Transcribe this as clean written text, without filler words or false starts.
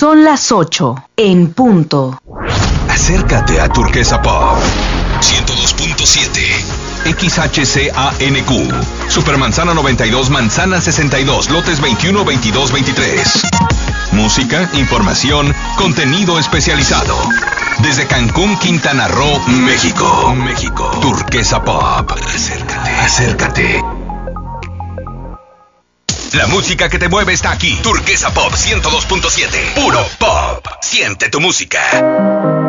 Son las 8 en punto. Acércate a Turquesa Pop 102.7 XHCANQ Supermanzana 92, Manzana 62, lotes 21, 22, 23. Música, información, contenido especializado. Desde Cancún, Quintana Roo, México. Turquesa Pop. Acércate. La música que te mueve está aquí. Turquesa Pop 102.7. Puro pop. Siente tu música.